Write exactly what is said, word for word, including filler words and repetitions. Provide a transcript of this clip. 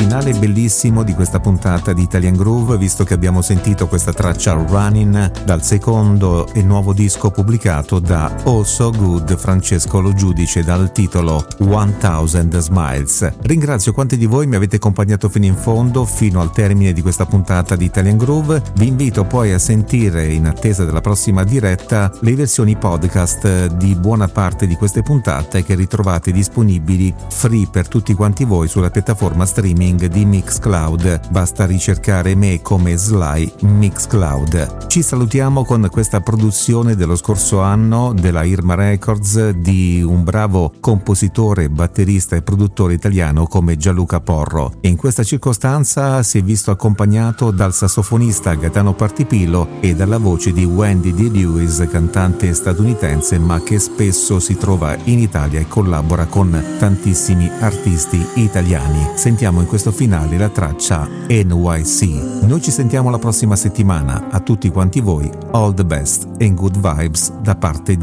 finale bellissimo di questa puntata di Italian Groove, visto che abbiamo sentito questa traccia Running dal secondo e nuovo disco pubblicato da Oh So Good Francesco Lo Giudice dal titolo one thousand Smiles. Ringrazio quanti di voi mi avete accompagnato fino in fondo, fino al termine di questa puntata di Italian Groove. Vi invito poi a sentire, in attesa della prossima diretta, le versioni podcast di buona parte di queste puntate che ritrovate disponibili free per tutti quanti voi sulla piattaforma streaming di Mixcloud. Basta ricercare me come Sly Mixcloud. Ci salutiamo con questa produzione dello scorso anno della Irma Records di un bravo compositore, batterista e produttore italiano come Gianluca Porro. E in questa circostanza si è visto accompagnato dal sassofonista Gaetano Partipillo e dalla voce di Wendy D. Lewis, cantante statunitense ma che spesso si trova in Italia e collabora con tantissimi artisti italiani. Sentiamo in questo finale la traccia N Y C. Noi ci sentiamo la prossima settimana. A tutti quanti voi, all the best and good vibes da parte di